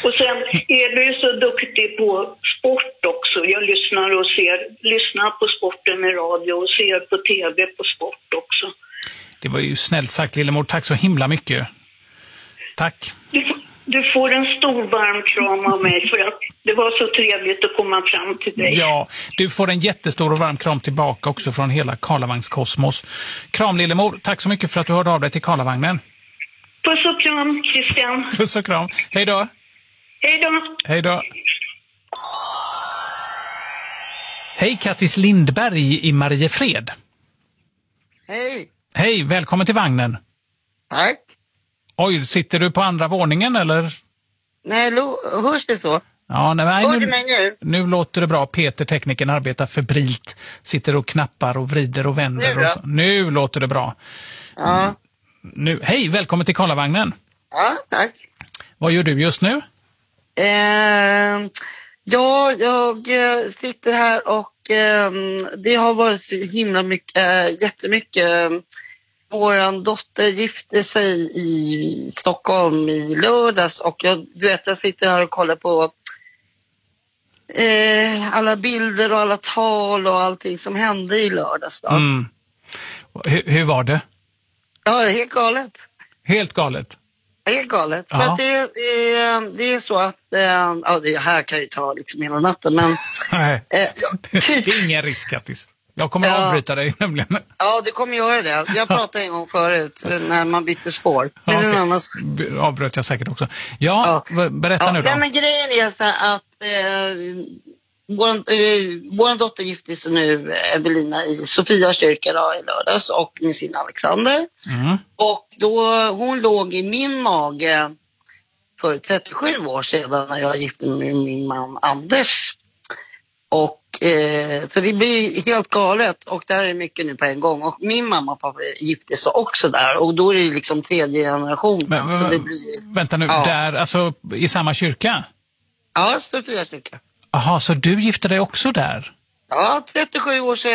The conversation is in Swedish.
Och sen är du så duktig på sport också. Jag lyssnar på sporten i radio och ser på tv på sport också. Det var ju snällt sagt, Lillemor. Tack så himla mycket. Tack. Du får en stor varm kram av mig för att det var så trevligt att komma fram till dig. Ja, du får en jättestor och varm kram tillbaka också från hela Karlavagns-kosmos. Kram, Lillemor. Tack så mycket för att du hörde av dig till Karlavagnen. Puss och kram, Christian. Puss och kram. Hej då. Hej då. Hej då. Hej, Kattis Lindberg i Mariefred. Hej. Hej, välkommen till vagnen. Tack. Oj, sitter du på andra våningen eller? Nej, hörs det så? Ja, nej, Hör du mig nu? Nu låter det bra. Peter, tekniken, arbetar febrilt. Sitter och knappar och vrider och vänder. Nu då? Och så. Nu låter det bra. Ja. Nu. Hej, välkommen till Karlavagnen. Ja, tack. Vad gör du just nu? Ja, jag sitter här och det har varit så himla mycket, jättemycket. Våran dotter gifte sig i Stockholm i lördags och jag sitter här och kollar på alla bilder och alla tal och allting som hände i lördags då. Mm. Hur var det? Ja, helt galet. Helt galet? Helt galet. Ja. För att det är så att, ja, det här kan ju ta liksom hela natten, men... Nej, det är ingen risk, Kattis. Jag kommer att avbryta dig nämligen. Ja, du kommer göra det. Jag pratade en gång förut när man bytte spår. Det är en annan... Avbröt jag säkert också. Ja. Berätta nu då. Nej, men grejen är så att vår dotter gifte sig nu, Evelina, i Sofia kyrka då, i lördags och med sin Alexander. Mm. Och då hon låg i min mage för 37 år sedan när jag gifte mig med min man Anders. Och så det blir helt galet och där är mycket nu på en gång. Och min mamma och pappa gifte sig också där och då är det liksom tredje generationen. Men, så det blir, vänta nu, där, alltså i samma kyrka? Ja, Sofia kyrka. Jaha, så du gifte dig också där? Ja, 37 år sedan.